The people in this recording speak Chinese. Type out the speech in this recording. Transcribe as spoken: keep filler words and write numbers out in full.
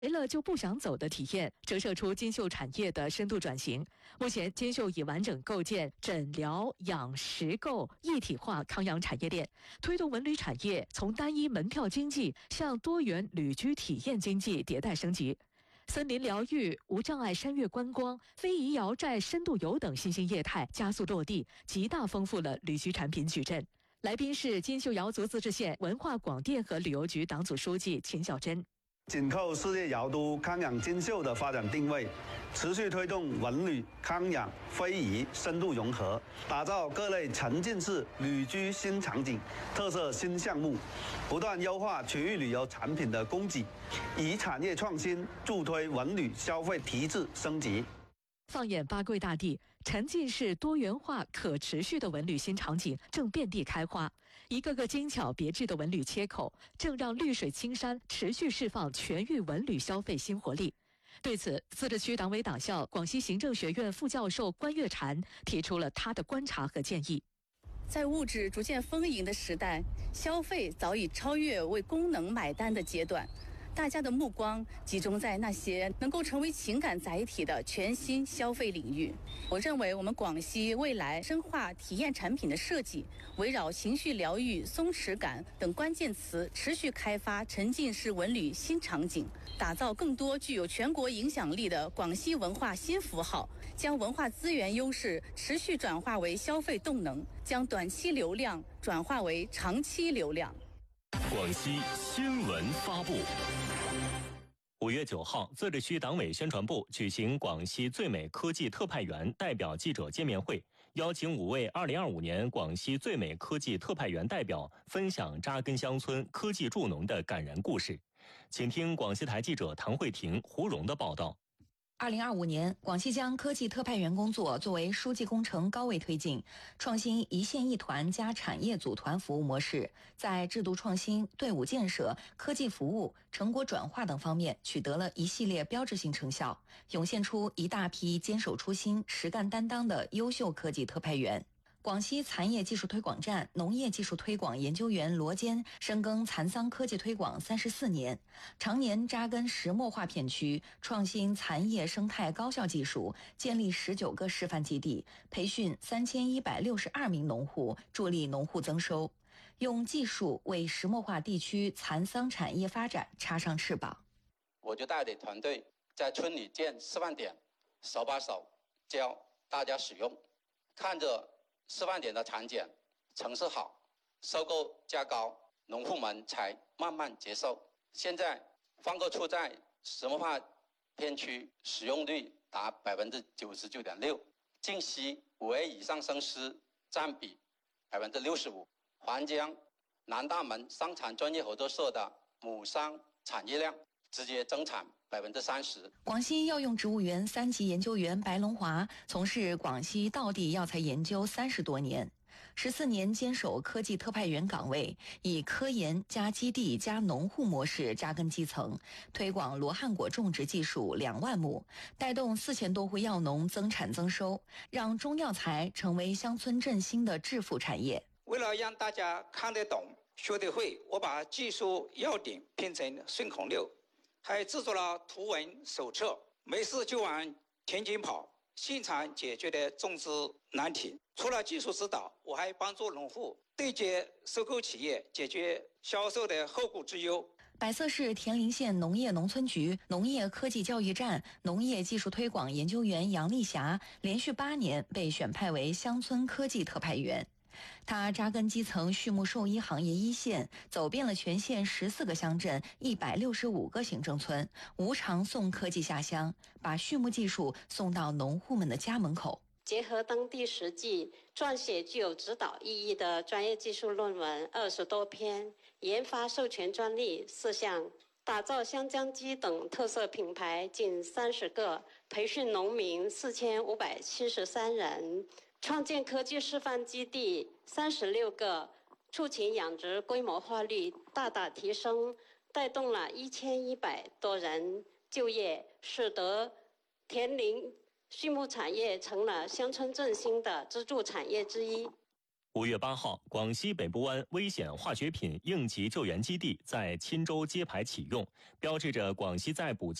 来了就不想走的体验，折射出金秀产业的深度转型。目前，金秀已完整构建诊疗、养、食、购一体化康养产业链，推动文旅产业从单一门票经济向多元旅居体验经济迭代升级。森林疗愈、无障碍山岳观光、非遗瑶寨深度游等新兴业态加速落地，极大丰富了旅居产品矩阵。来宾是金秀瑶族自治县文化广电和旅游局党组书记秦小珍。 紧扣世界瑶都康养金秀的发展定位，持续推动文旅、康养、非遗深度融合，打造各类沉浸式旅居新场景、特色新项目，不断优化区域旅游产品的供给，以产业创新助推文旅消费提质升级。 放眼八桂大地，沉浸式多元化、可持续的文旅新场景正遍地开花，一个个精巧别致的文旅切口，正让绿水青山持续释放全域文旅消费新活力。对此，自治区党委党校广西行政学院副教授关月婵提出了他的观察和建议。 在物质逐渐丰盈的时代，消费早已超越为功能买单的阶段。大家的目光集中在那些能够成为情感载体的全新消费领域。我认为我们广西未来深化体验产品的设计，围绕情绪疗愈、松弛感等关键词，持续开发沉浸式文旅新场景，打造更多具有全国影响力的广西文化新符号，将文化资源优势持续转化为消费动能，将短期流量转化为长期流量。 广西新闻发布。五月九号，自治区党委宣传部举行广西最美科技特派员代表记者见面会，邀请五位二零二五年广西最美科技特派员代表分享扎根乡村、科技助农的感人故事。请听广西台记者唐慧婷、胡荣的报道。 二零二五年，广西将科技特派员工作作为书记工程高位推进，创新一线一团加产业组团服务模式，在制度创新、队伍建设、科技服务、成果转化等方面取得了一系列标志性成效，涌现出一大批坚守初心、实干担当的优秀科技特派员。广西蚕业技术推广站农业技术推广研究员罗坚深耕蚕桑科技推广三十四年，常年扎根石墨化片区，创新蚕业生态高效技术，建立十九个示范基地，培训三千一百六十二名农户，助力农户增收，用技术为石墨化地区蚕桑产业发展插上翅膀。 我就带领团队在村里建示范点，手把手教大家使用，看着示范点的产检成色好，收购价高，农户们才慢慢接受。现在方沟处在石墨化片区使用率达百分之九十九点六，晋西五 A 以上生师占比百分之六十五，环江南大门桑蚕专业合作社的母桑产业量直接增产百分之三十。 广西药用植物园三级研究员白龙华从事广西道地药材研究三十多年，十四年坚守科技特派员岗位，以科研加基地加农户模式扎根基层，推广罗汉果种植技术两万亩，带动四千多户药农增产增收，让中药材成为乡村振兴的致富产业。 为了让大家看得懂、学得会，我把技术要点拼成顺口溜，还制作了图文手册，没事就往田间跑，现场解决的种植难题。除了技术指导，我还帮助农户对接收购企业，解决销售的后顾之忧。 百色市田林县农业农村局农业科技教育站农业技术推广研究员杨丽霞连续八年被选派为乡村科技特派员。他扎根基层畜牧兽医行业一线，走遍了全县十四个乡镇、一百六十五个行政村，无偿送科技下乡，把畜牧技术送到农户们的家门口。 结合当地实际，撰写具有指导意义的专业技术论文二十多篇，研发授权专利四项，打造香江鸡等特色品牌近三十个，培训农民四千五百七十三人。创建科技示范基地三十六个，畜禽养殖规模化率大大提升，带动了一千一百多人就业，使得田林畜牧产业成了乡村振兴的支柱产业之一。 五月八号，广西北部湾危险化学品应急救援基地在钦州揭牌启用，标志着广西在捕